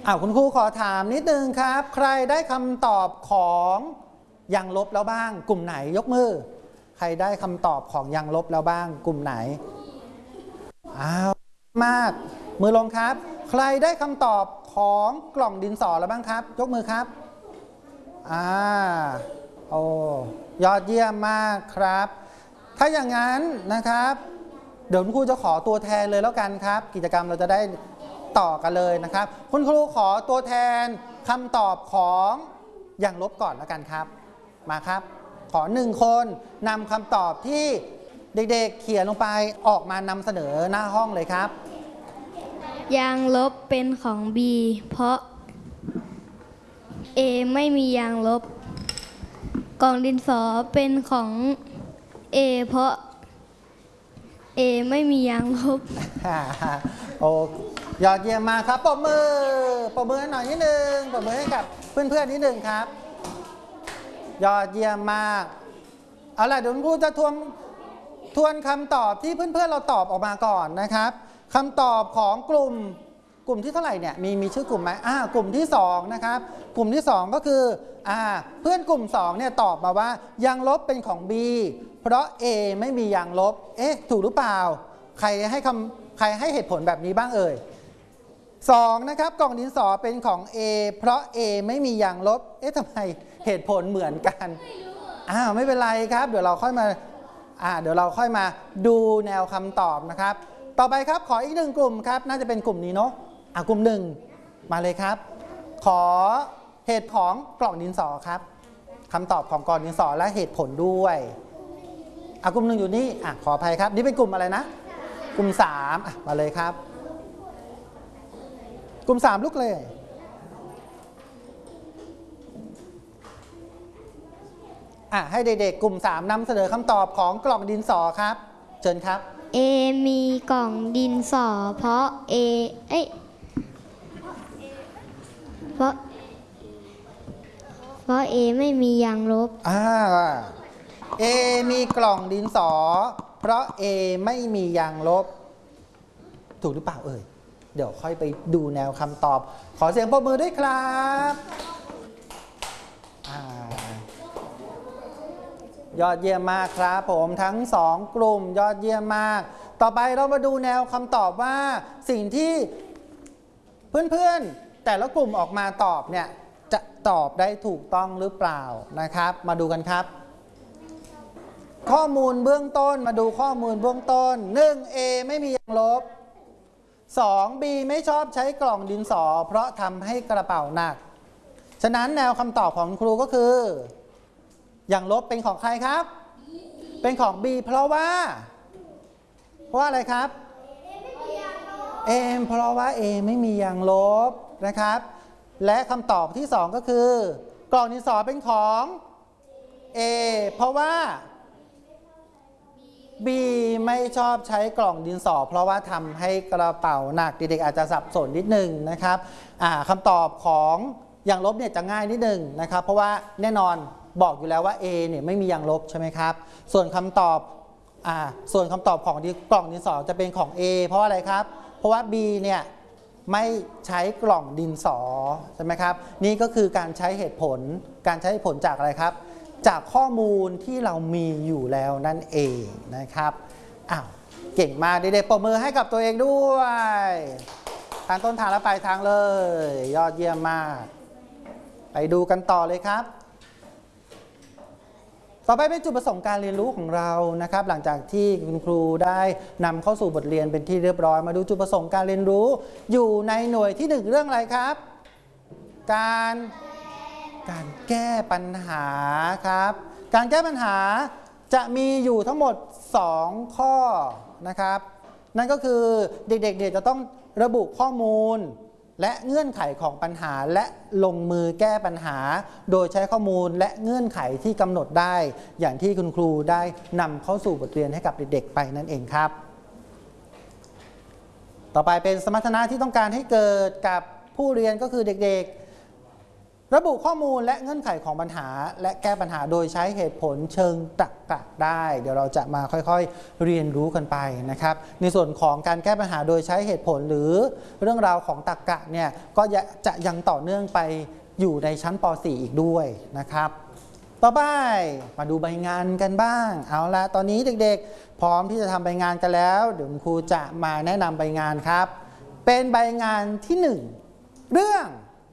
คุณครูขอถามนิดนึงครับใครได้คำตอบของยังลบแล้วบ้างกลุ่มไหนยกมือใครได้คำตอบของยังลบแล้วบ้างกลุ่มไหนมากมือลงครับใครได้คำตอบของกล่องดินสอแล้วบ้างครับยกมือครับโอ้ยอดเยี่ยมมากครับถ้าอย่างนั้นนะครับเดี๋ยวคุณครูจะขอตัวแทนเลยแล้วกันครับกิจกรรมเราจะได้ต่อกันเลยนะครับคุณครูขอตัวแทนคำตอบของอย่างลบก่อนแล้วกันครับมาครับขอ1คนนำคำตอบที่เด็กๆเขียนลงไปออกมานำเสนอหน้าห้องเลยครับยางลบเป็นของ B เพราะ A ไม่มียางลบกล่องดินสอเป็นของ A เพราะ A ไม่มียางลบโอ้ยอดเยี่ยมมากครับปรบมือหน่อยนิดนึงปรบมือให้กับเพื่อนๆนิดนึงครับยอดเยี่ยมมากเอาล่ะเดี๋ยวคุณครูจะทวนคำตอบที่เพื่อนๆเราตอบออกมาก่อนนะครับคำตอบของกลุ่มที่เท่าไหร่เนี่ยมีชื่อกลุ่มไหมกลุ่มที่2นะครับกลุ่มที่2ก็คือเพื่อนกลุ่ม2เนี่ยตอบมาว่ายางลบเป็นของ B เพราะ A ไม่มียางลบถูกหรือเปล่าใครให้เหตุผลแบบนี้บ้างเอ่ย2นะครับกล่องดินสอเป็นของ A เพราะ A ไม่มียางลบทำไมเหตุผลเหมือนกันไม่เป็นไรครับเดี๋ยวเราค่อยมาดูแนวคำตอบนะครับต่อไปครับขออีก1กลุ่มครับน่าจะเป็นกลุ่มนี้เนาะกลุ่ม1มาเลยครับขอเหตุของกล่องดินสอครับคำตอบของกล่องดินสอและเหตุผลด้วยกลุ่ม1อยู่นี่ขออภัยครับนี่เป็นกลุ่มอะไรนะกลุ่ม3มาเลยครับกลุ่ม3ลุกเลยให้เด็กๆกลุ่ม3นำเสนอคำตอบของกล่องดินสอครับเชิญครับ A มีกล่องดินสอเพราะ A ไม่มียางลบ A มีกล่องดินสอเพราะ A ไม่มียางลบถูกหรือเปล่าเดี๋ยวค่อยไปดูแนวคำตอบขอเสียงปรบมือด้วยครับยอดเยี่ยมมากครับผมทั้ง2กลุ่มยอดเยี่ยมมากต่อไปเรามาดูแนวคำตอบว่าสิ่งที่เพื่อนๆแต่ละกลุ่มออกมาตอบเนี่ยจะตอบได้ถูกต้องหรือเปล่านะครับมาดูกันครับข้อมูลเบื้องต้นมาดูข้อมูลเบื้องต้น 1A ไม่มียางลบ 2B ไม่ชอบใช้กล่องดินสอเพราะทำให้กระเป๋าหนักฉะนั้นแนวคำตอบของครูก็คือยางลบเป็นของใครครับเป็นของ B เพราะว่าอะไรครับ A เพราะว่า A ไม่มียางลบนะครับและคำตอบที่2ก็คือกล่องดินสอเป็นของ A เพราะว่า B ไม่ชอบใช้กล่องดินสอเพราะว่าทำให้กระเป๋าหนักเด็กๆอาจจะสับสนนิดนึงนะครับคำตอบของยางลบเนี่ยจะง่ายนิดนึงนะครับเพราะว่าแน่นอนบอกอยู่แล้วว่า A เนี่ยไม่มียางลบใช่ไหมครับส่วนคำตอบของกล่องดินสอจะเป็นของ A เพราะอะไรครับเพราะว่า B เนี่ยไม่ใช้กล่องดินสอใช่ไหมครับนี่ก็คือการใช้เหตุผลจากอะไรครับจากข้อมูลที่เรามีอยู่แล้วนั่นเองนะครับเก่งมากเด็กๆปรบมือให้กับตัวเองด้วยทางต้นทางและปลายทางเลยยอดเยี่ยมมากไปดูกันต่อเลยครับต่อไปเป็นจุดประสงค์การเรียนรู้ของเรานะครับหลังจากที่คุณครูได้นำเข้าสู่บทเรียนเป็นที่เรียบร้อยมาดูจุดประสงค์การเรียนรู้อยู่ในหน่วยที่1เรื่องอะไรครับการแก้ปัญหาครับการแก้ปัญหาจะมีอยู่ทั้งหมด2ข้อนะครับนั่นก็คือเด็กๆจะต้องระบุข้อมูลและเงื่อนไขของปัญหาและลงมือแก้ปัญหาโดยใช้ข้อมูลและเงื่อนไขที่กำหนดได้อย่างที่คุณครูได้นำเข้าสู่บทเรียนให้กับเด็กๆไปนั่นเองครับต่อไปเป็นสมรรถนะที่ต้องการให้เกิดกับผู้เรียนก็คือเด็กๆระบุข้อมูลและเงื่อนไขของปัญหาและแก้ปัญหาโดยใช้เหตุผลเชิงตรรกะได้เดี๋ยวเราจะมาค่อยๆเรียนรู้กันไปนะครับในส่วนของการแก้ปัญหาโดยใช้เหตุผลหรือเรื่องราวของตรรกะเนี่ยก็จะยังต่อเนื่องไปอยู่ในชั้นป .4 อีกด้วยนะครับต่อไปมาดูใบงานกันบ้างเอาละตอนนี้เด็กๆพร้อมที่จะทำใบงานกันแล้วเดี๋ยวครูจะมาแนะนำใบงานครับเป็นใบงานที่ 1 เรื่อง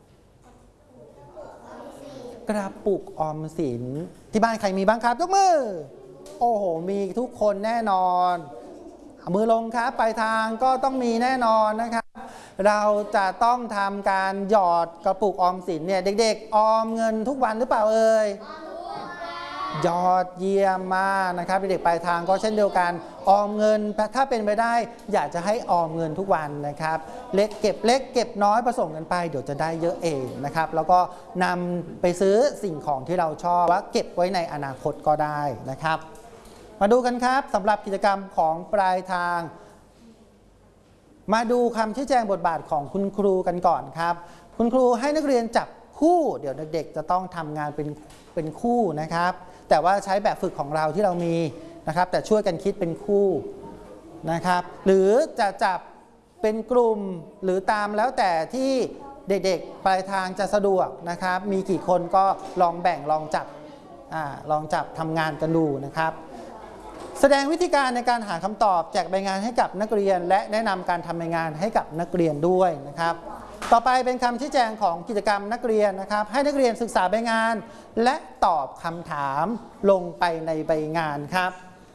กระปุกออมสินที่บ้านใครมีบ้างครับยกมือโอ้โหมีทุกคนแน่นอนเอามือลงครับปลายทางก็ต้องมีแน่นอนนะครับเราจะต้องทำการหยอดกระปุกออมสินเนี่ยเด็กๆออมเงินทุกวันหรือเปล่าเอ่ยยอดเยี่ยมมากนะครับเด็กๆปลายทางก็เช่นเดียวกันออมเงินถ้าเป็นไปได้อยากจะให้ออมเงินทุกวันนะครับเล็กเก็บน้อยผสมกันไปเดี๋ยวจะได้เยอะเองนะครับแล้วก็นำไปซื้อสิ่งของที่เราชอบว่าเก็บไว้ในอนาคตก็ได้นะครับมาดูกันครับสำหรับกิจกรรมของปลายทางมาดูคำชี้แจงบทบาทของคุณครูกันก่อนครับคุณครูให้นักเรียนจับคู่เดี๋ยวเด็กๆจะต้องทำงานเป็นคู่นะครับแต่ว่าใช้แบบฝึกของเราที่เรามีนะครับแต่ช่วยกันคิดเป็นคู่นะครับหรือจะจับเป็นกลุ่มหรือตามแล้วแต่ที่เด็กๆปลายทางจะสะดวกนะครับมีกี่คนก็ลองแบ่งลองจับทำงานกันดูนะครับแสดงวิธีการในการหาคำตอบแจกใบงานให้กับนักเรียนและแนะนำการทำใบงานให้กับนักเรียนด้วยนะครับต่อไปเป็นคำชี้แจงของกิจกรรมนักเรียนนะครับให้นักเรียนศึกษาใบงานและตอบคำถามลงไปในใบงานครับ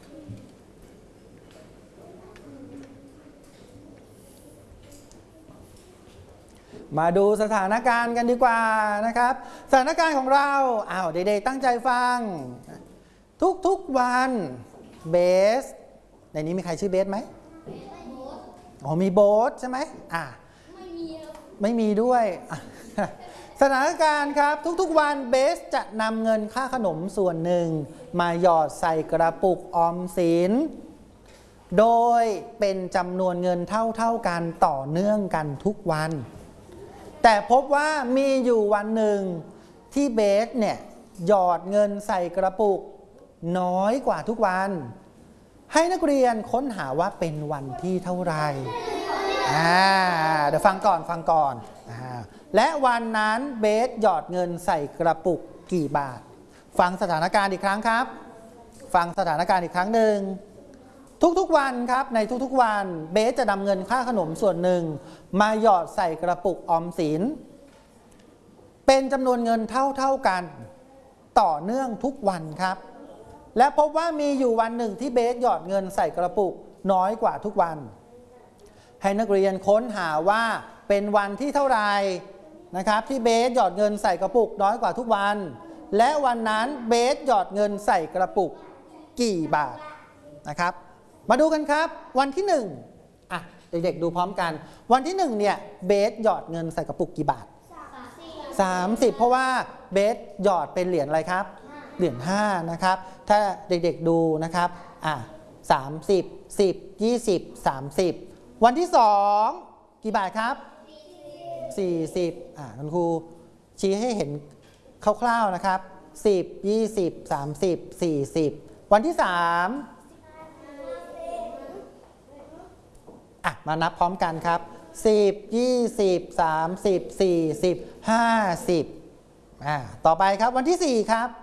มาดูสถานการณ์กันดีกว่านะครับสถานการณ์ของเราเด็กๆตั้งใจฟังทุกๆวันเบสในนี้มีใครชื่อเบสไหมมีโบ๊ทใช่ไหมไม่มีด้วยสถานการณ์ครับทุกๆวันเบสจะนำเงินค่าขนมส่วนหนึ่งมาหยอดใส่กระปุกออมสินโดยเป็นจำนวนเงินเท่ากันต่อเนื่องกันทุกวันแต่พบว่ามีอยู่วันหนึ่งที่เบสเนี่ยหยอดเงินใส่กระปุกน้อยกว่าทุกวันให้นักเรียนค้นหาว่าเป็นวันที่เท่าไหร่เดี๋ยวฟังก่อนและวันนั้นเบสหยอดเงินใส่กระปุกกี่บาทฟังสถานการณ์อีกครั้งครับฟังสถานการณ์อีกครั้งหนึ่งทุกๆวันครับในทุกๆวันเบสจะนำเงินค่าขนมส่วนหนึ่งมาหยอดใส่กระปุกออมสินเป็นจำนวนเงินเท่ากันต่อเนื่องทุกวันครับและพบว่ามีอยู่วันหนึ่งที่เบสหยอดเงินใส่กระปุกน้อยกว่าทุกวันให้นักเรียนค้นหาว่าเป็นวันที่เท่าไหร่นะครับที่เบสหยอดเงินใส่กระปุกน้อยกว่าทุกวันและวันนั้นเบสหยอดเงินใส่กระปุกกี่บาทนะครับมาดูกันครับวันที่1เด็กๆดูพร้อมกันวันที่1เนี่ยเบสหยอดเงินใส่กระปุกกี่บาท30เพราะว่าเบสหยอดเป็นเหรียญอะไรครับเหรียญ5นะครับถ้าเด็กๆดูนะครับ30 10 20 30วันที่2กี่บาทครับ40คุณครูชี้ให้เห็นคร่าวๆนะครับ10 20 30 40วันที่3มานับพร้อมกันครับ10 20 30 40 50ต่อไปครับวันที่4ครับ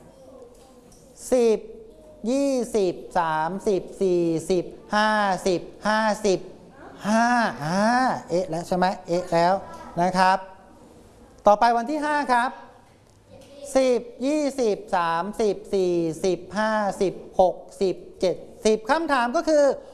10 20 30 40 50 55แล้วใช่ไหมแล้วนะครับต่อไปวันที่5ครับ10 20 30 40 50 60 70คำถามก็คือ